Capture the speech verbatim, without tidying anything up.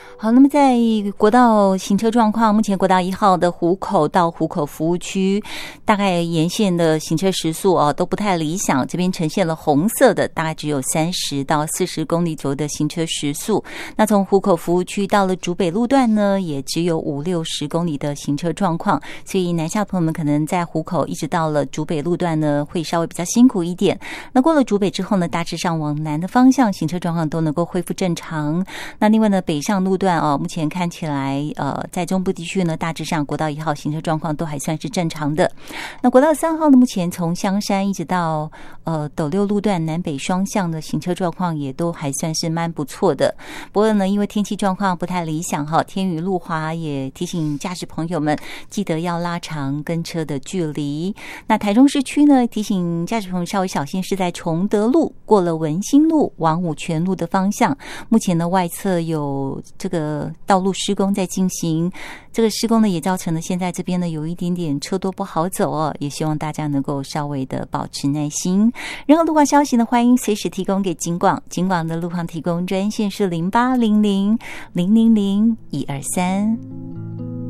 好，那么在国道行车状况，目前国道一号的湖口到湖口服务区，大概沿线的行车时速哦都不太理想，这边呈现了红色的，大概只有三十到四十公里左右的行车时速。那从湖口服务区到了竹北路段呢，也只有五六十公里的行车状况，所以南下朋友们可能在湖口一直到了竹北路段呢，会稍微比较辛苦一点。那过了竹北之后呢，大致上往南的方向行车状况都能够恢复正常。那另外呢，北上路段哦，目前看起来呃，在中部地区呢，大致上国道一号行车状况都还算是正常的。那国道三号呢，目前从香山一直到呃斗六路段南北双向的行车状况也都还算是蛮不错的。不过呢，因为天气状况不太理想哈，天雨路滑，也提醒驾驶朋友们记得要拉长跟车的距离。那台中市区呢，提醒驾驶朋友稍微小心，是在崇德路过了文心路往五泉路的方向，目前呢外侧有这个道路施工在进行，这个施工呢也造成了现在这边呢有一点点车多不好走哦，也希望大家能够稍微的保持耐心。任何路况消息呢，欢迎随时提供给警广，警广的路况提供专线是零八零零零零零一二三。